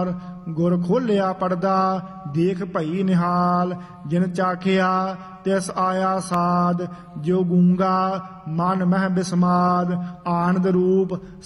ਪਾਰ। ਗੁਰ ਖੋਲਿਆ ਪੜਦਾ ਦੇਖ ਭਈ ਨਿਹਾਲ, ਜਿਨ ਚਾਖਿਆ ਤਿਸ ਆਇਆ ਸਾਧ। ਜੋ ਗੂੰਗਾ ਮਨ ਮਹਿ ਬਿਸਮਾਦ, ਆਨੰਦ ਰੂਪ